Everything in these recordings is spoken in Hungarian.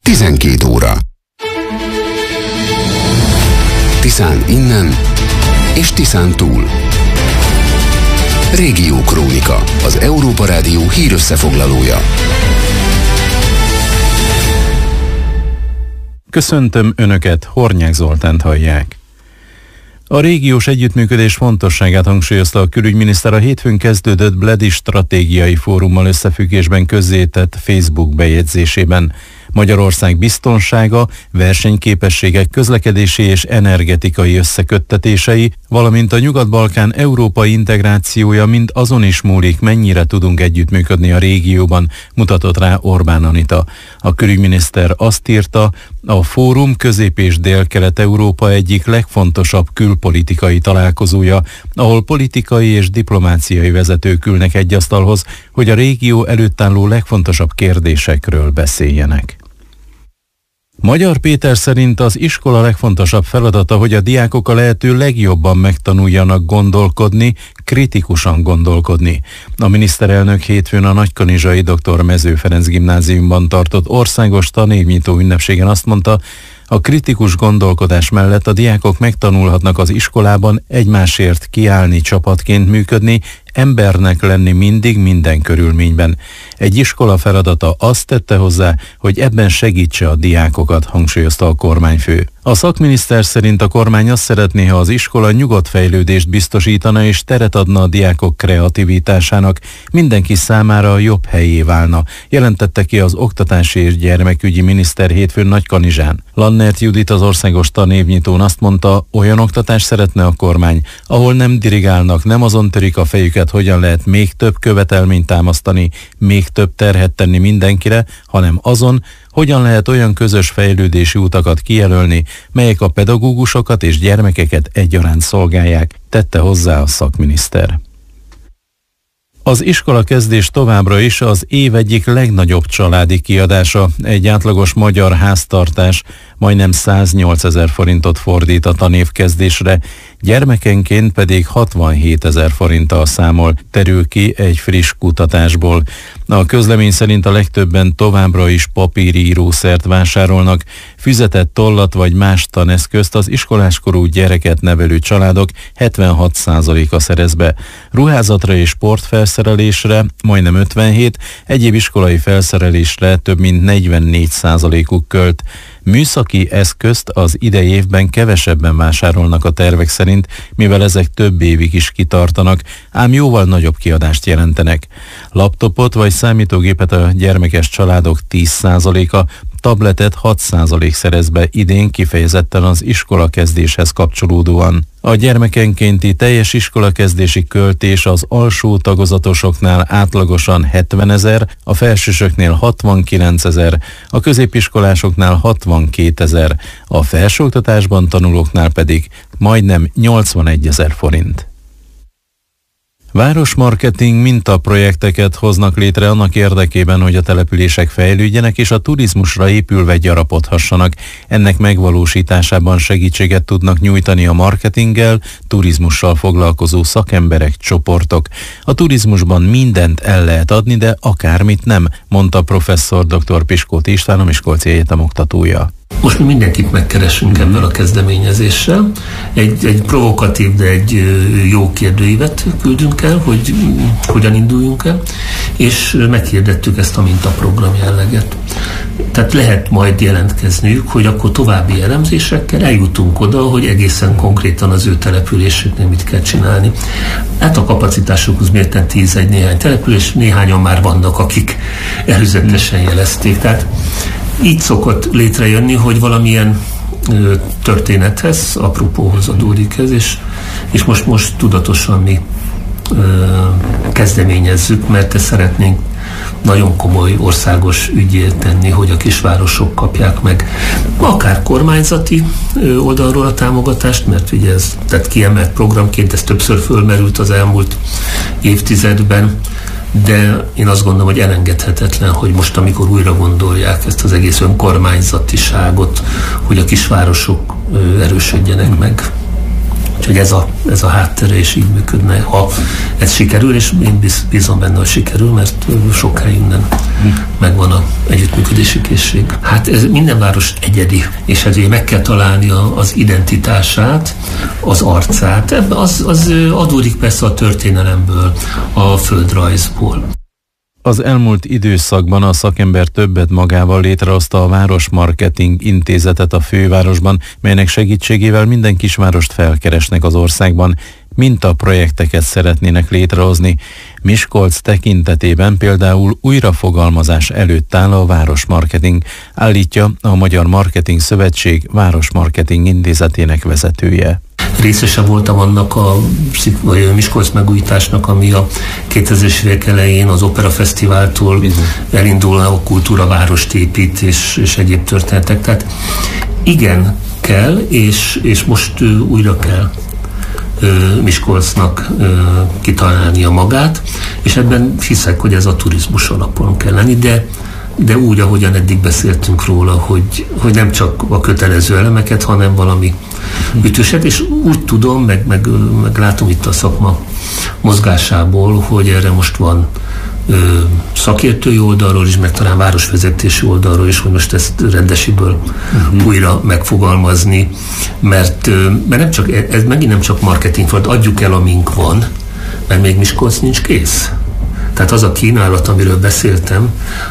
12 óra. Tiszán innen és Tiszán túl. Régiókrónika, az Európa Rádió hírösszefoglalója. Köszöntöm Önöket, Hornyák Zoltánt hallják. A régiós együttműködés fontosságát hangsúlyozta a külügyminiszter a hétfőn kezdődött Bledi stratégiai fórummal összefüggésben közzétett Facebook bejegyzésében. Magyarország biztonsága, versenyképességek, közlekedési és energetikai összeköttetései, valamint a Nyugat-Balkán európai integrációja mind azon is múlik, mennyire tudunk együttműködni a régióban, mutatott rá Orbán Anita. A külügyminiszter azt írta, a fórum Közép- és Dél-Kelet-Európa egyik legfontosabb külpolitikai találkozója, ahol politikai és diplomáciai vezetők ülnek egy asztalhoz, hogy a régió előtt álló legfontosabb kérdésekről beszéljenek. Magyar Péter szerint az iskola legfontosabb feladata, hogy a diákok a lehető legjobban megtanuljanak gondolkodni, kritikusan gondolkodni. A miniszterelnök hétfőn a Nagykanizsai Dr. Mező Ferenc gimnáziumban tartott országos tanévnyitó ünnepségen azt mondta, a kritikus gondolkodás mellett a diákok megtanulhatnak az iskolában egymásért kiállni, csapatként működni, embernek lenni mindig, minden körülményben. Egy iskola feladata azt tette hozzá, hogy ebben segítse a diákokat, hangsúlyozta a kormányfő. A szakminiszter szerint a kormány azt szeretné, ha az iskola nyugodt fejlődést biztosítana és teret adna a diákok kreativitásának, mindenki számára jobb helyé válna, jelentette ki az oktatási és gyermekügyi miniszter hétfőn Nagykanizsán. Lannert Judit az országos tanévnyitón azt mondta, olyan oktatást szeretne a kormány, ahol nem dirigálnak, nem azon törik a fejüket, hogyan lehet még több követelményt támasztani, még több terhet tenni mindenkire, hanem azon, hogyan lehet olyan közös fejlődési utakat kijelölni, melyek a pedagógusokat és gyermekeket egyaránt szolgálják, tette hozzá a szakminiszter. Az iskolakezdés továbbra is az év egyik legnagyobb családi kiadása. Egy átlagos magyar háztartás majdnem 108 000 forintot fordít a tanévkezdésre, gyermekenként pedig 67 000 forinttal számol, terül ki egy friss kutatásból. A közlemény szerint a legtöbben továbbra is papírírószert vásárolnak, füzetet, tollat vagy más taneszközt az iskoláskorú gyereket nevelő családok 76%-a szerez be. Ruházatra és sportfelszerelésre majdnem 57, egyéb iskolai felszerelésre több mint 44%-uk költ. Műszaki eszközt az idei évben kevesebben vásárolnak a tervek szerint, mivel ezek több évig is kitartanak, ám jóval nagyobb kiadást jelentenek. Laptopot vagy számítógépet a gyermekes családok 10%-a, tabletet 6% szerez be idén kifejezetten az iskolakezdéshez kapcsolódóan. A gyermekenkénti teljes iskolakezdési költés az alsó tagozatosoknál átlagosan 70 000, a felsősöknél 69 000, a középiskolásoknál 62 000, a felsőoktatásban tanulóknál pedig majdnem 81 000 forint. Városmarketing mintaprojekteket hoznak létre annak érdekében, hogy a települések fejlődjenek és a turizmusra épülve gyarapodhassanak. Ennek megvalósításában segítséget tudnak nyújtani a marketinggel, turizmussal foglalkozó szakemberek, csoportok. A turizmusban mindent el lehet adni, de akármit nem, mondta professzor dr. Piskóti István, a Miskolci Egyetem oktatója. Most mi mindenkit megkeresünk ebben a kezdeményezéssel. Egy provokatív, de egy jó kérdőívet küldünk el, hogy hogyan induljunk el, és meghirdettük ezt a mintaprogram jelleget. Tehát lehet majd jelentkezniük, hogy akkor további elemzésekkel eljutunk oda, hogy egészen konkrétan az ő településüknél mit kell csinálni. Hát a kapacitásukhoz mérten 10 néhány település, néhányan már vannak, akik előzetesen jelezték. Tehát így szokott létrejönni, hogy valamilyen történethez, apropóhoz adódik ez, és most tudatosan mi kezdeményezzük, mert ezt szeretnénk nagyon komoly országos ügyé tenni, hogy a kisvárosok kapják meg akár kormányzati oldalról a támogatást, mert ugye ez tehát kiemelt programként, ez többször fölmerült az elmúlt évtizedben, de én azt gondolom, hogy elengedhetetlen, hogy most, amikor újra gondolják ezt az egész önkormányzatiságot, hogy a kisvárosok erősödjenek meg. Úgyhogy ez a háttere is így működne, ha ez sikerül, és én bízom benne, hogy sikerül, mert sokáig innen megvan az együttműködési készség. Hát ez minden város egyedi, és ezért meg kell találni az identitását, az arcát. Az adódik persze a történelemből, a földrajzból. Az elmúlt időszakban a szakember többet magával létrehozta a Városmarketing Intézetet a fővárosban, melynek segítségével minden kisvárost felkeresnek az országban, mintaprojekteket szeretnének létrehozni. Miskolc tekintetében például újrafogalmazás előtt áll a Városmarketing, állítja a Magyar Marketing Szövetség Városmarketing Intézetének vezetője. Részese voltam annak a Miskolc megújításnak, ami a 2000-es évek elején az Opera Fesztiváltól elindul, a kultúra várost épít és egyéb történetek. Tehát igen, kell, és most újra kell Miskolcnak kitalálnia magát, és ebben hiszek, hogy ez a turizmus alapon kell lenni, de úgy, ahogyan eddig beszéltünk róla, hogy nem csak a kötelező elemeket, hanem valami ütőset, és úgy tudom, meg látom itt a szakma mozgásából, hogy erre most van szakértői oldalról is, meg talán városvezetési oldalról is, hogy most ezt rendesiből újra megfogalmazni, mert nem csak, ez megint nem csak marketing volt, adjuk el, amink van, mert még Miskolc nincs kész. Tehát az a kínálat, amiről beszéltem,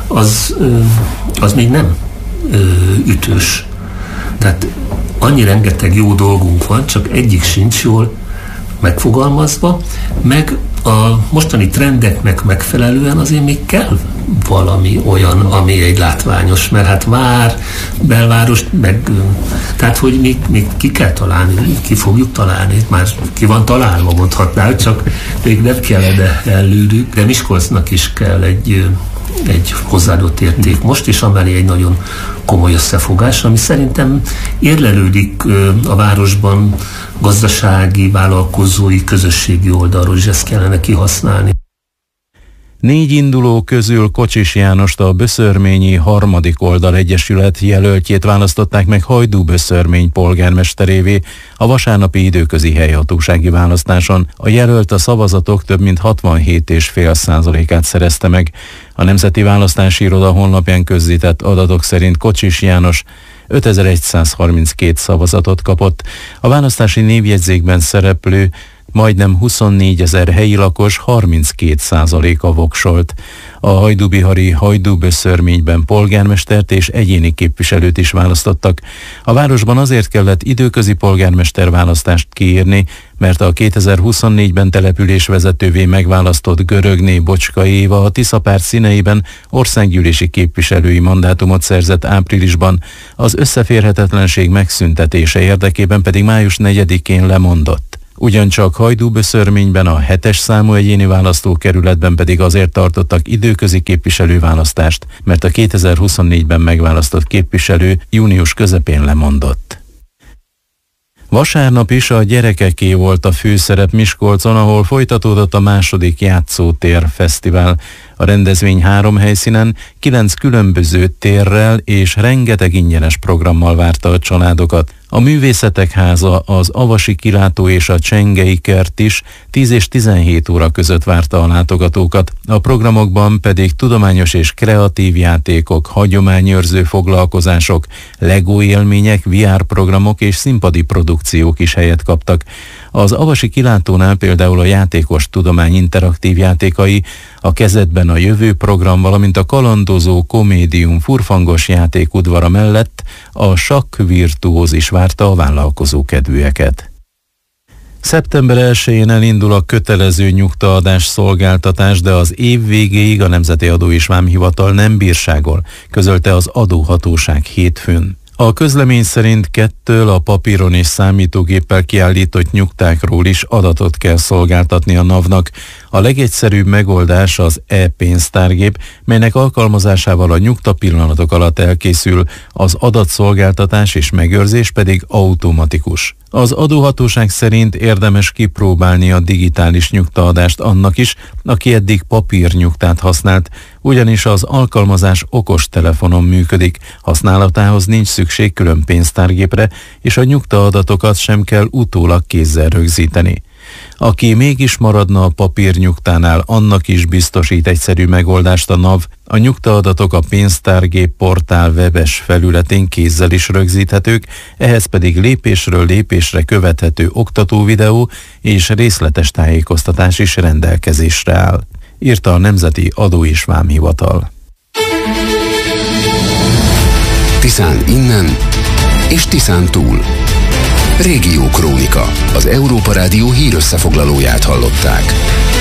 az még nem ütős. Tehát annyi rengeteg jó dolgunk van, csak egyik sincs jól megfogalmazva, meg a mostani trendeknek megfelelően azért még kell valami olyan, ami egy látványos, mert hát belváros, tehát hogy még ki kell találni, ki fogjuk találni, már ki van találva, mondhatnál, csak még nem kellene előrük, de Miskolcnak is kell egy hozzáadott érték most, és amellé egy nagyon komoly összefogás, ami szerintem érlelődik a városban gazdasági, vállalkozói, közösségi oldalról, és ezt kellene kihasználni. 4 induló közül Kocsis Jánost, a Böszörményi Harmadik Oldal Egyesület jelöltjét választották meg Hajdú-Böszörmény polgármesterévé a vasárnapi időközi helyhatósági választáson. A jelölt a szavazatok több mint 67,5%-át szerezte meg. A Nemzeti Választási Iroda honlapján közzétett adatok szerint Kocsis János 5132 szavazatot kapott. A választási névjegyzékben szereplő majdnem 24 000 helyi lakos 32%-a voksolt. A hajdúbihari Hajdú-Böszörményben polgármestert és egyéni képviselőt is választottak. A városban azért kellett időközi polgármesterválasztást kiírni, mert a 2024-ben településvezetővé megválasztott Görögné Bocskai Éva a Tiszapárt színeiben országgyűlési képviselői mandátumot szerzett áprilisban, az összeférhetetlenség megszüntetése érdekében pedig május 4-én lemondott. Ugyancsak Hajdú-Böszörményben a 7-es számú egyéni választókerületben pedig azért tartottak időközi képviselőválasztást, mert a 2024-ben megválasztott képviselő június közepén lemondott. Vasárnap is a gyerekeké volt a főszerep Miskolcon, ahol folytatódott a második Játszótér Fesztivál. A rendezvény 3 helyszínen, 9 különböző térrel és rengeteg ingyenes programmal várta a családokat. A Művészetek Háza, az Avasi Kilátó és a Csengei Kert is 10 és 17 óra között várta a látogatókat. A programokban pedig tudományos és kreatív játékok, hagyományőrző foglalkozások, Lego élmények, VR programok és színpadi produkciók is helyet kaptak. Az Avasi Kilátónál például a játékos tudomány interaktív játékai, a Kezedben a jövő program, valamint a kalandozó komédium furfangos játékudvara mellett a sakk virtuóz is várta a vállalkozókedvűeket. Szeptember 1-én elindul a kötelező nyugtaadás szolgáltatás, de az év végéig a Nemzeti Adó és Vámhivatal nem bírságol, közölte az adóhatóság hétfőn. A közlemény szerint 2 a papíron és számítógéppel kiállított nyugtákról is adatot kell szolgáltatni a NAV-nak. A legegyszerűbb megoldás az e-pénztárgép, melynek alkalmazásával a nyugta pillanatok alatt elkészül, az adatszolgáltatás és megőrzés pedig automatikus. Az adóhatóság szerint érdemes kipróbálni a digitális nyugtaadást annak is, aki eddig papírnyugtát használt, ugyanis az alkalmazás okostelefonon működik, használatához nincs szükség külön pénztárgépre, és a nyugtaadatokat sem kell utólag kézzel rögzíteni. Aki mégis maradna a papírnyugtánál, annak is biztosít egyszerű megoldást a NAV. A nyugtaadatok a pénztárgép portál webes felületén kézzel is rögzíthetők, ehhez pedig lépésről lépésre követhető oktatóvideó és részletes tájékoztatás is rendelkezésre áll, írta a Nemzeti Adó- és Vámhivatal. Tiszán innen és Tiszán túl. Régió Krónika. Az Európa Rádió hírösszefoglalóját hallották.